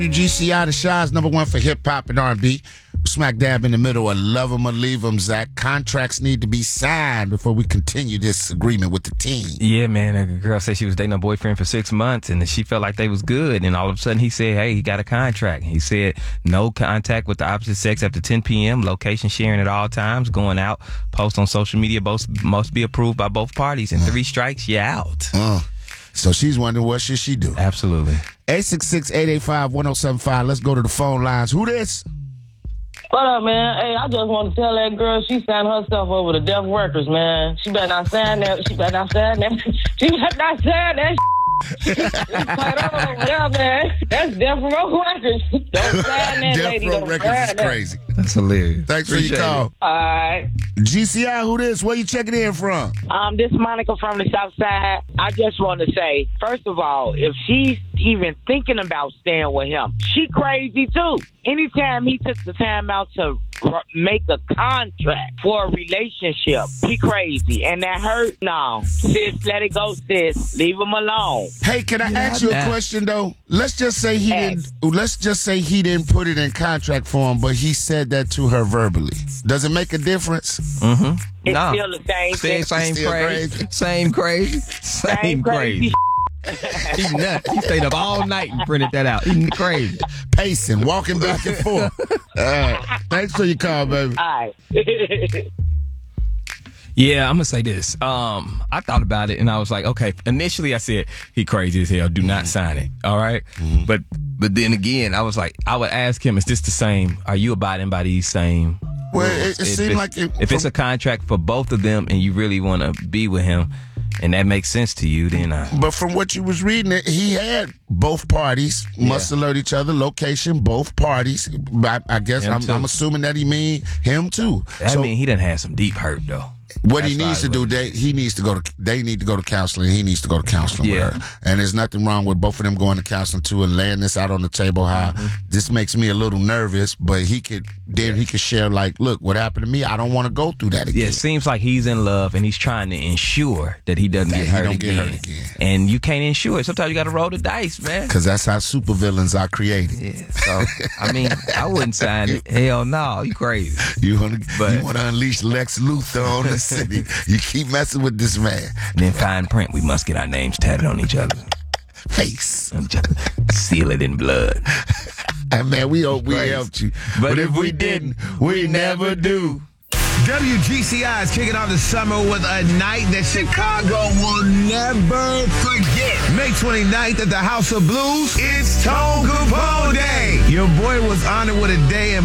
GCI, the Shy's #1 for hip-hop and R&B. Smack dab in the middle of love 'em or leave 'em, Zach. Contracts need to be signed before we continue this agreement with the team. Yeah, man. A girl said she was dating a boyfriend for 6 months, and she felt like they was good. And all of a sudden, he said, hey, he got a contract. He said, no contact with the opposite sex after 10 p.m., location sharing at all times, going out, post on social media must be approved by both parties. And 3 strikes, you're out. So she's wondering, what should she do? Absolutely. 866-885-1075. Let's go to the phone lines. Who this? What up, man? Hey, I just want to tell that girl she signed herself over to Deaf Workers, man. She better not sign that. She better not sign that. She better not sign that. Yeah, man. That's Deaf Row Records. Don't sign that, lady. Deaf Row Records is crazy. That's hilarious. Thanks for your call. All right. GCI, who this? Where you checking in from? This is Monica from the South Side. I just want to say, first of all, if she's even thinking about staying with him, she crazy too. Anytime he took the time out to make a contract for a relationship, he crazy. And that hurt? No. Sis, let it go, sis. Leave him alone. Hey, can I ask you a question though? Let's just say he didn't put it in contract for him, but he said that to her verbally. Does it make a difference? Mm-hmm. It's still the same thing. Same crazy. He's nuts. He stayed up all night and printed that out. He's crazy. Pacing, walking back and forth. Thanks for your call, baby. All right. Yeah, I'm going to say this. I thought about it, and I was like, okay, initially I said, he crazy as hell. Do not sign it, all right? Mm-hmm. But then again, I was like, I would ask him, is this the same? Are you abiding by these same Well, rules? it seemed like... If it's a contract for both of them and you really want to be with him, and that makes sense to you, then But from what you was reading, he had both parties must alert each other, location, both parties. I guess I'm assuming that he mean him too. I mean, he done had some deep hurt, though. What he needs to do, they need to go to counseling. He needs to go to counseling with her. And there's nothing wrong with both of them going to counseling too and laying this out on the table. How this makes me a little nervous, but he could share like, look, what happened to me? I don't want to go through that again. Yeah, it seems like he's in love and he's trying to ensure that he doesn't get hurt again. And you can't ensure it. Sometimes you got to roll the dice, man. Because that's how supervillains are created. Yeah. So I mean, I wouldn't sign it. Hell no, you crazy. You want to unleash Lex Luthor on the city. You keep messing with this man. And then fine print, we must get our names tatted on each other's face. Seal it in blood. And man, we hope we helped you. But if we didn't, we never do. WGCI is kicking off the summer with a night that Chicago will never forget. May 29th at the House of Blues, it's Tone Capone Day. Your boy was honored with a day in